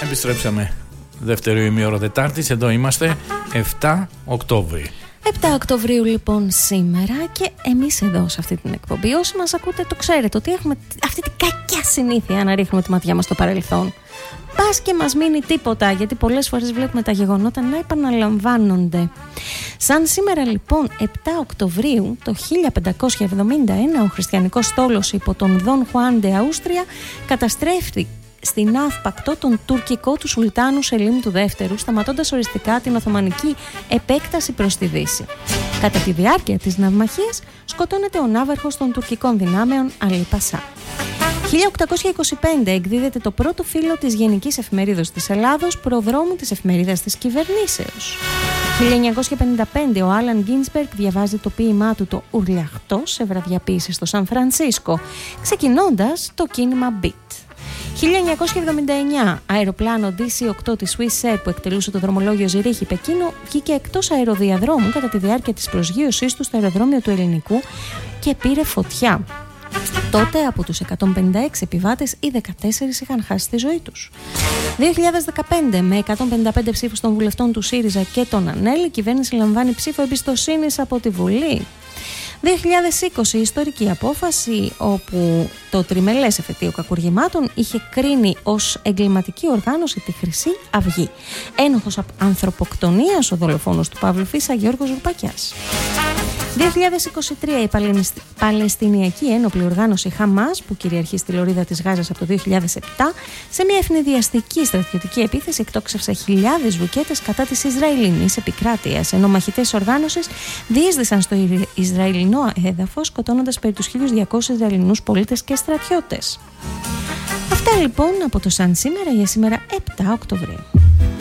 Επιστρέψαμε. Δεύτερο ημίωρο Τετάρτης. Εδώ είμαστε 7 Οκτώβρη. 7 Οκτωβρίου λοιπόν σήμερα και εμείς εδώ σε αυτή την εκπομπή, όσοι μας ακούτε το ξέρετε ότι έχουμε αυτή την κακιά συνήθεια να ρίχνουμε τη ματιά μας στο παρελθόν. Πας και μας μείνει τίποτα, γιατί πολλές φορές βλέπουμε τα γεγονότα να επαναλαμβάνονται. Σαν σήμερα λοιπόν 7 Οκτωβρίου το 1571 ο χριστιανικός στόλος υπό τον Δον Χουάν ντε Αούστρια καταστρέφει στην αύπακτο τον τουρκικό του Σουλτάνου Σελίμ του Δεύτερου, σταματώντας οριστικά την Οθωμανική επέκταση προς τη Δύση. Κατά τη διάρκεια της ναυμαχίας σκοτώνεται ο ναύαρχος των τουρκικών δυνάμεων Αλή Πασά. 1825 εκδίδεται το πρώτο φύλλο της Γενικής Εφημερίδος της Ελλάδος, προδρόμου της εφημερίδας της κυβερνήσεως. 1955 ο Άλαν Γκίνσμπεργκ διαβάζει το ποίημά του το Ουρλιαχτό σε βραδιαποίηση στο Σαν Φρανσίσκο, ξεκινώντας το κίνημα Beat. 1979 αεροπλάνο DC-8 της Swiss Air που εκτελούσε το δρομολόγιο Ζηρίχη-Πεκίνο βγήκε εκτός αεροδιαδρόμου κατά τη διάρκεια της προσγείωσής του στο αεροδρόμιο του Ελληνικού και πήρε φωτιά. Τότε από τους 156 επιβάτες οι 14 είχαν χάσει τη ζωή τους. 2015 με 155 ψήφους των βουλευτών του ΣΥΡΙΖΑ και των ΑΝΕΛ η κυβέρνηση λαμβάνει ψήφο εμπιστοσύνης από τη Βουλή. 2020 ιστορική απόφαση όπου το τριμελές εφετείο κακουργημάτων είχε κρίνει ως εγκληματική οργάνωση τη Χρυσή Αυγή. Ένοχος ανθρωποκτονίας ο δολοφόνος του Παύλου Φίσα Γιώργος Ρουπακιάς. 2023 η Παλαιστινιακή Ένοπλη Οργάνωση Χαμάς που κυριαρχεί στη λωρίδα της Γάζας από το 2007 σε μια ευνηδιαστική στρατιωτική επίθεση εκτόξευσε χιλιάδες ρουκέτες κατά της Ισραηλινής επικράτειας, ενώ μαχητές οργάνωσης διείσδησαν στο Ισραηλινό έδαφος σκοτώνοντας περί τους 1.200 Ισραηλινούς πολίτες και στρατιώτες. Αυτά λοιπόν από το Σαν σήμερα για σήμερα 7 Οκτωβρίου.